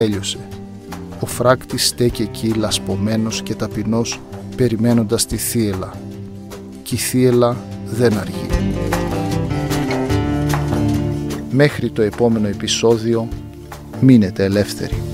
Τέλειωσε. Ο φράκτης στέκει εκεί λασπωμένος και ταπεινός, περιμένοντας τη θύελλα. Κι η θύελλα δεν αργεί. Μέχρι το επόμενο επεισόδιο, μείνετε ελεύθεροι.